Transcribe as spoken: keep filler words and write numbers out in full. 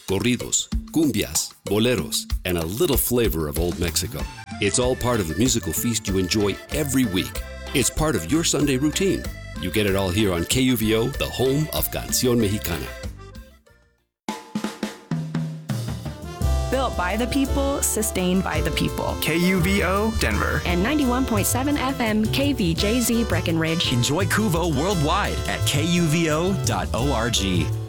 corridos, cumbias, boleros, and a little flavor of Old Mexico. It's all part of the musical feast you enjoy every week. It's part of your Sunday routine. You get it all here on K U V O, the home of Canción Mexicana. Built by the people, sustained by the people. K U V O, Denver. And ninety-one point seven F M K V J Z Breckenridge. Enjoy Kuvo worldwide at K U V O dot org.